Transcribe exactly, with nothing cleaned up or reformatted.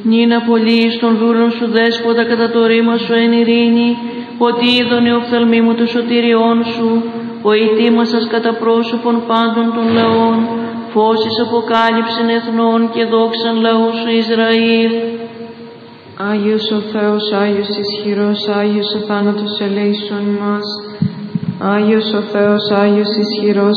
νυν απολύεις των δούλων σου δέσποτα κατά το ρήμα σου εν ειρήνη, ότι είδωνε οφθαλμή μου το σωτήριόν σου, ο ετοίμασας κατά πρόσωπον πάντων των λαών, φώσεις αποκάλυψην εθνών και δόξαν λαού σου Ισραήλ. Άγιος ο Θεός, Άγιος ισχυρός, Άγιος ο θάνατος ελέησον μας. Άγιος ο Θεός, Άγιος ισχυρός,